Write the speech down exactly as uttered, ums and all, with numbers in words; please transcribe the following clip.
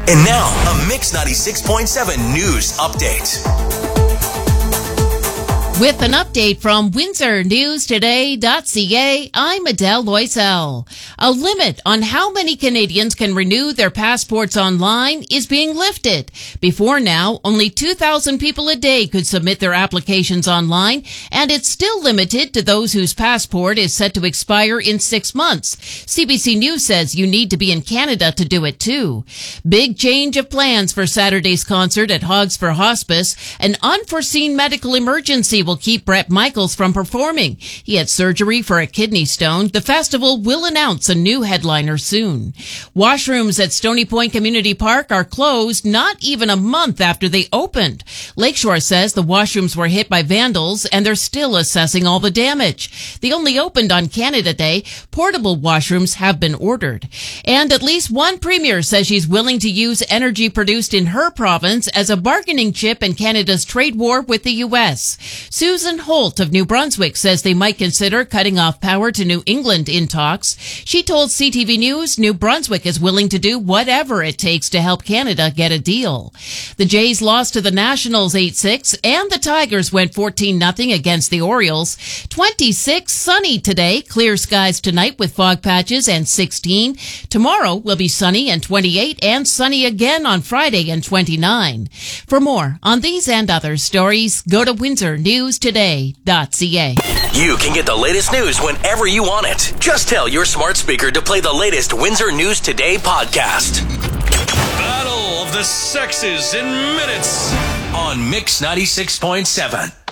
And now, a Mix ninety-six point seven news update. With an update from Windsor News Today dot C A, I'm Adele Loisel. A limit on how many Canadians can renew their passports online is being lifted. Before now, only two thousand people a day could submit their applications online, and it's still limited to those whose passport is set to expire in six months. C B C News says you need to be in Canada to do it too. Big change of plans for Saturday's concert at Hogs for Hospice. An unforeseen medical emergency will keep Bret Michaels from performing. He had surgery for a kidney stone. The festival will announce a new headliner soon. Washrooms at Stony Point Community Park are closed not even a month after they opened. Lakeshore says the washrooms were hit by vandals and they're still assessing all the damage. They only opened on Canada Day. Portable washrooms have been ordered. And at least one premier says she's willing to use energy produced in her province as a bargaining chip in Canada's trade war with the U S. Susan Holt of New Brunswick says they might consider cutting off power to New England in talks. She told C T V News New Brunswick is willing to do whatever it takes to help Canada get a deal. The Jays lost to the Nationals eight six, and the Tigers went fourteen nothing against the Orioles. twenty-six sunny today, clear skies tonight with fog patches and sixteen. Tomorrow will be sunny and twenty-eight, and sunny again on Friday and twenty-nine. For more on these and other stories, go to Windsor News Today dot C A. You can get the latest news whenever you want it. Just tell your smart speaker to play the latest Windsor News Today podcast. Battle of the Sexes in minutes on Mix ninety-six point seven.